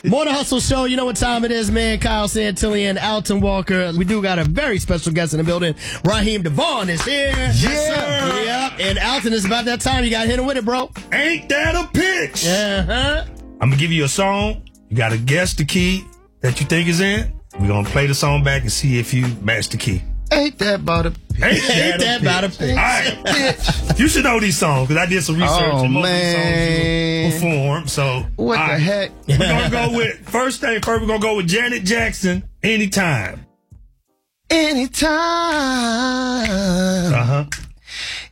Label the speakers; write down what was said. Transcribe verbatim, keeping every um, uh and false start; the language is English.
Speaker 1: Morning Hustle Show. You know what time it is, man. Kyle Santilli and Alton Walker. We do got a very special guest in the building. Raheem DeVaughn is here.
Speaker 2: Yes, sir.
Speaker 1: Yep. And Alton, is about that time. You got to hit him with it, bro.
Speaker 2: Ain't that a pitch?
Speaker 1: Uh-huh.
Speaker 2: I'm going to give you a song. You got to guess the key that you think is in. We're going to play the song back and see if you match the key.
Speaker 3: Ain't that about a pitch?
Speaker 2: Ain't that,
Speaker 1: Ain't that about a
Speaker 2: pitch?
Speaker 1: pitch?
Speaker 2: All right. You should know these songs because I did some research
Speaker 3: Oh,
Speaker 2: and most
Speaker 3: man.
Speaker 2: of these songs you perform. So,
Speaker 3: What
Speaker 2: all
Speaker 3: the
Speaker 2: right.
Speaker 3: heck?
Speaker 2: We're going to go with, first thing first, we're going to go with Janet Jackson, Anytime.
Speaker 3: Anytime.
Speaker 2: Uh-huh.